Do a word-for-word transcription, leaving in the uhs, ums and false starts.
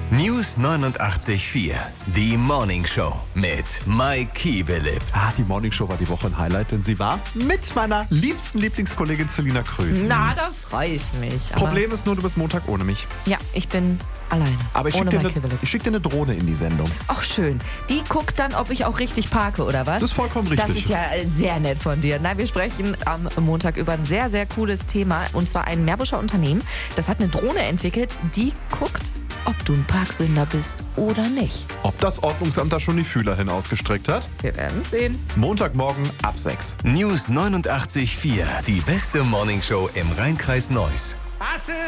News neunundachtzig Komma vier. Die Morning Show mit Mike Kiebelit. Ah, die Morning Show war die Woche ein Highlight, denn sie war mit meiner liebsten Lieblingskollegin Selina Krösen. Na, da freue ich mich. Aber Problem ist nur, du bist Montag ohne mich. ja, ich bin alleine. Aber ich schicke ohne dir, Mike eine- Kibbelet. ich schick dir eine Drohne in die Sendung. Ach schön. Die guckt dann, ob ich auch richtig parke, oder was? Das ist vollkommen richtig. Das ist ja äh, sehr nett von dir. Na, wir sprechen am Montag über ein sehr, sehr cooles Thema. Und zwar ein Meerbuscher Unternehmen, das hat eine Drohne entwickelt, die guckt, ob du ein Parksünder bist oder nicht. Ob das Ordnungsamt da schon die Fühler hin ausgestreckt hat? Wir werden sehen. Montagmorgen ab sechs. News neunundachtzig Komma vier. Die beste Morning Show im Rheinkreis Neuss.